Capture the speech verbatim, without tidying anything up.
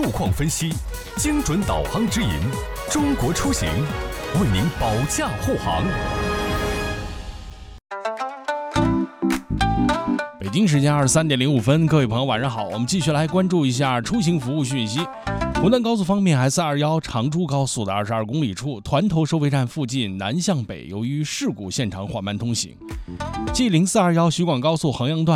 路况分析，精准导航指引，中国出行为您保驾护航。 北京时间二十三点零五分，各位朋友晚上好，我们继续来关注一下出行服务讯息。湖南高速方面 ，S 二十一 长株高速的二十二公里处团头收费站附近南向北，由于事故现场缓慢通行。G 零四二一 徐广高速衡阳段